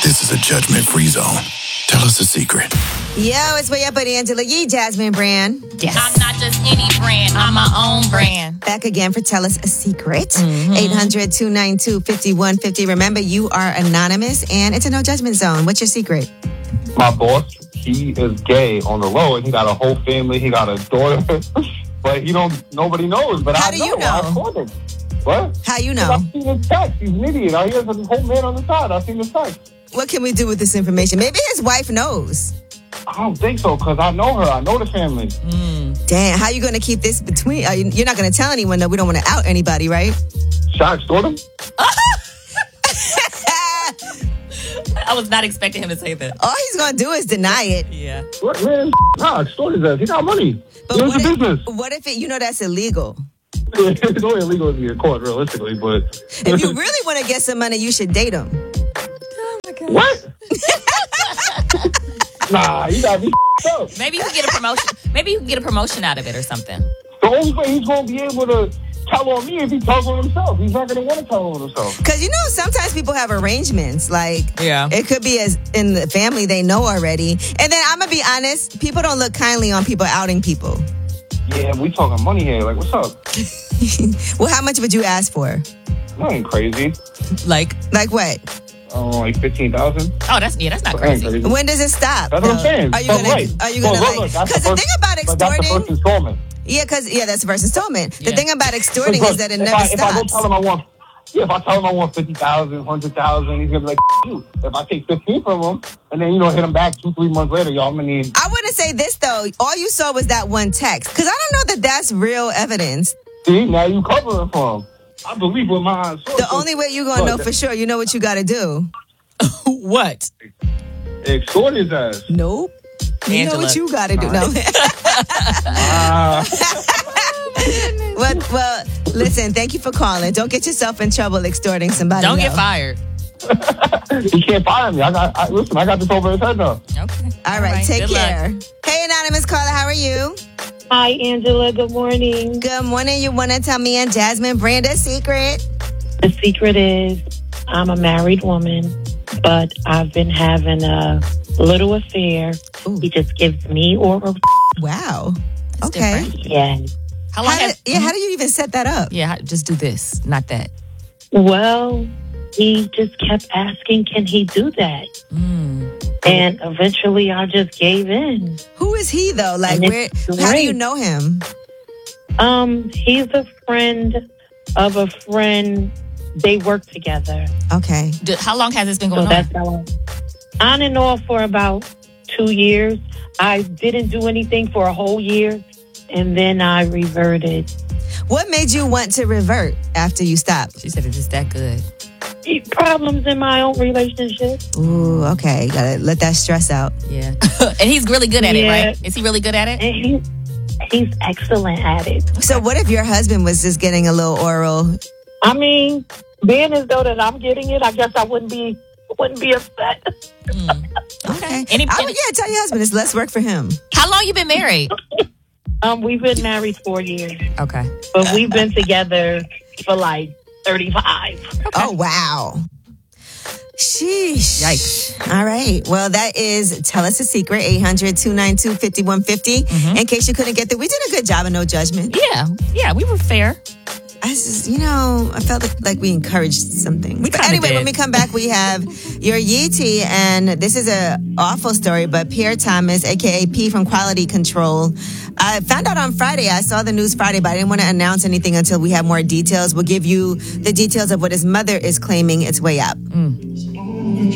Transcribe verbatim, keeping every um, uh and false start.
This is a judgment-free zone. Tell us a secret. Yo, it's Way Up with Angela Yee, Jasmine Brand. Yes. I'm not just any brand. I'm my own brand. Back again for Tell Us a Secret. Mm-hmm. eight hundred, two nine two, five one five zero. Remember, you are anonymous, and it's a no judgment zone. What's your secret? My boss, he is gay on the low, and he got a whole family. He got a daughter, but he don't. Nobody knows. But How I do know. you know? I called him. What? How you know? I've seen his text. He's an idiot. He has a whole man on the side. I've seen his text. What can we do with this information? Maybe his wife knows. I don't think so, because I know her. I know the family. Mm. Damn, how you going to keep this between? Are you, you're not going to tell anyone that we don't want to out anybody, right? Should I extort him? I was not expecting him to say that. All he's going to do is deny it. Yeah. What, man? Nah, extort his ass. He got money. But He owns what a if, business. what if it, you know that's illegal? It's only illegal if you're caught, realistically, but... If you really want to get some money, you should date him. Oh, my God. What? Nah, you gotta be up. Maybe you can get a promotion. Maybe you can get a promotion out of it or something. The only way he's gonna be able to tell on me if he tells on himself. He's not gonna want to tell on himself. Because, you know, sometimes people have arrangements. Like, Yeah. it could be as in the family they know already. And then I'm going to be honest, people don't look kindly on people outing people. Yeah, we talking money here. Like, what's up? Well, how much would you ask for? That ain't crazy. Like, Like what? Oh, like fifteen thousand. oh, that's yeah, that's not That ain't crazy. crazy. When does it stop? That's what I'm saying. Are you So, gonna? right. Are you So, gonna look, like? look, that's Because the the first- thing about But that's the extorting, first installment. yeah, because yeah, that's the first installment. The Yeah. thing about extorting Look, is that it if never I, If I go stops. tell him I want, yeah, if I tell him I want fifty thousand, one hundred thousand, he's gonna be like, you. If I take fifteen from him, and then you know hit him back two, three months later, y'all, I'm gonna need. I wouldn't say this though. All you saw was that one text. Because I don't know that that's real evidence. See, now you covering for him. I believe with my eyes. The only way you're gonna know for sure, you know what you got to do. What? Extort his ass. Nope. You know Angela. what you got to do. No. Ah. well, well, listen. Thank you for calling. Don't get yourself in trouble extorting somebody. Don't get though. fired. He can't fire me. I got. I, listen, I got this over his head now. Okay. All right. Take Good care. luck. Hey, anonymous caller. How are you? Hi, Angela. Good morning. Good morning. You want to tell me and Jasmine Brand a secret? The secret is I'm a married woman, but I've been having a little affair. Ooh. He just gives me oral. Wow. That's okay. different. Yeah. How long How has? did, yeah. How do you even set that up? Yeah, how- just do this, not that. Well, he just kept asking, can he do that? Mm. And eventually I just gave in. Who is he though? Like, And where? it's How do you great. know him? Um, he's a friend of a friend. They work together. Okay. Do, how long has this been So going on? that's how I, on and off for about two years. I didn't do anything for a whole year, and then I reverted. What made you want to revert after you stopped? She said it's just that good. Problems in my own relationship. Ooh. Okay. Gotta let that stress out. Yeah. And he's really good at it, Yeah. right? Is he really good at it? And he, he's excellent at it. So what if your husband was just getting a little oral? I mean, being as though that I'm getting it, I guess I wouldn't be wouldn't be upset. Mm. Okay. Any- I would, any- yeah, tell your husband it's less work for him. How long you been married? Um, we've been married four years, Okay. but we've been together for like thirty-five. Oh, wow. Sheesh. Yikes. All right. Well, that is Tell Us a Secret, eight hundred, two nine two, five one five zero. Mm-hmm. In case you couldn't get there, we did a good job of no judgment. Yeah. Yeah, we were fair. I just, you know, I felt like, like we encouraged some things. We But kinda anyway, did. when we come back, we have your Yee tea, and this is a awful story, but Pierre Thomas, a k a. P from Quality Control, I found out on Friday. I saw the news Friday, but I didn't want to announce anything until we have more details. We'll give you the details of what his mother is claiming its way up. Mm.